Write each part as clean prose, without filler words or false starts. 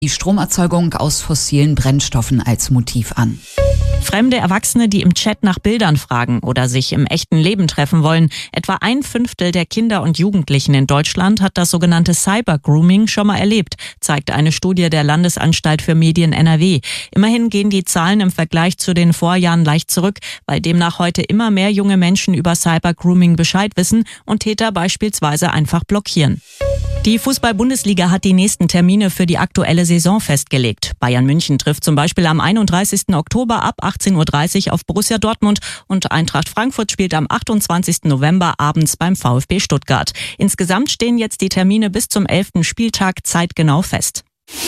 die Stromerzeugung aus fossilen Brennstoffen als Motiv an. Fremde Erwachsene, die im Chat nach Bildern fragen oder sich im echten Leben treffen wollen. Etwa 1/5 der Kinder und Jugendlichen in Deutschland hat das sogenannte Cyber-Grooming schon mal erlebt, zeigt eine Studie der Landesanstalt für Medien NRW. Immerhin gehen die Zahlen im Vergleich zu den Vorjahren leicht zurück, weil demnach heute immer mehr junge Menschen über Cyber-Grooming Bescheid wissen und Täter beispielsweise einfach blockieren. Die Fußball-Bundesliga hat die nächsten Termine für die aktuelle Saison festgelegt. Bayern München trifft zum Beispiel am 31. Oktober ab 18:30 Uhr auf Borussia Dortmund und Eintracht Frankfurt spielt am 28. November abends beim VfB Stuttgart. Insgesamt stehen jetzt die Termine bis zum 11. Spieltag zeitgenau fest.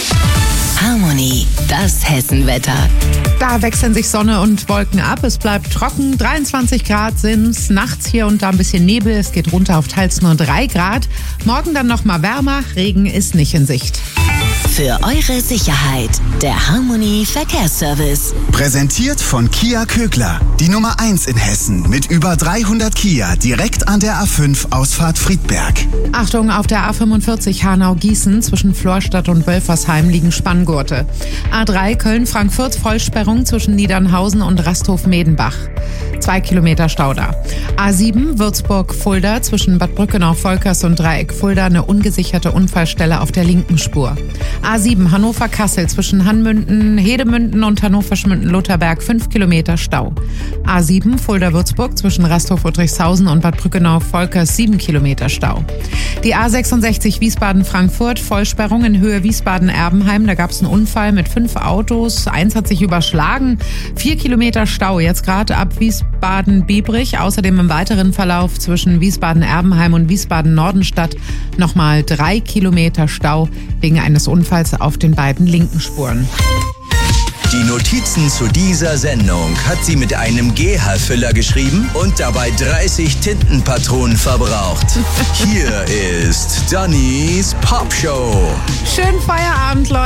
Harmony, das Hessenwetter. Da wechseln sich Sonne und Wolken ab. Es bleibt trocken. 23 Grad sind's. Nachts hier und da ein bisschen Nebel. Es geht runter auf teils nur 3 Grad. Morgen dann noch mal wärmer. Regen ist nicht in Sicht. Für eure Sicherheit, der Harmony Verkehrsservice. Präsentiert von Kia Kögler. Die Nummer 1 in Hessen mit über 300 Kia direkt an der A5 Ausfahrt Friedberg. Achtung, auf der A45 Hanau-Gießen zwischen Florstadt und Wölfersheim liegen Spanngurte. A3 Köln-Frankfurt Vollsperrung zwischen Niedernhausen und Rasthof-Medenbach. 2 Kilometer Stau da. A7 Würzburg-Fulda zwischen Bad Brückenau-Volkers und Dreieck-Fulda eine ungesicherte Unfallstelle auf der linken Spur. A7 Hannover-Kassel zwischen Hanmünden, Hedemünden und Hannover-Schmünden-Lutherberg 5 Kilometer Stau. A7 Fulda-Würzburg zwischen Rasthof-Udrichshausen und Bad Brückenau-Volkers 7 Kilometer Stau. Die A66 Wiesbaden-Frankfurt Vollsperrung in Höhe Wiesbaden-Erbenheim. Da gab es einen Unfall mit 5 Autos. Eins hat sich überschlagen. 4 Kilometer Stau jetzt gerade ab Wiesbaden-Biebrich. Außerdem im weiteren Verlauf zwischen Wiesbaden-Erbenheim und Wiesbaden-Nordenstadt nochmal 3 Kilometer Stau wegen eines Unfalls auf den beiden linken Spuren. Die Notizen zu dieser Sendung hat sie mit einem GH-Füller geschrieben und dabei 30 Tintenpatronen verbraucht. Hier ist Dannys Popshow. Schönen Feierabend, Leute.